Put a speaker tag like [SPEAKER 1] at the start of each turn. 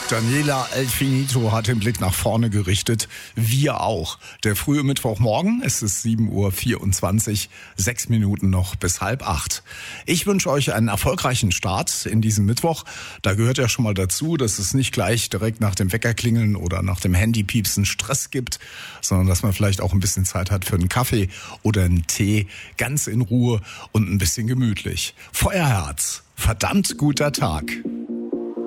[SPEAKER 1] Daniela Elfinito hat den Blick nach vorne gerichtet. Wir auch. Der frühe Mittwochmorgen, es ist 7:24 Uhr, 6 Minuten noch bis 7:30. Ich wünsche euch einen erfolgreichen Start in diesem Mittwoch. Da gehört ja schon mal dazu, dass es nicht gleich direkt nach dem Weckerklingeln oder nach dem Handypiepsen Stress gibt, sondern dass man vielleicht auch ein bisschen Zeit hat für einen Kaffee oder einen Tee, ganz in Ruhe und ein bisschen gemütlich. Feuerherz, verdammt guter Tag.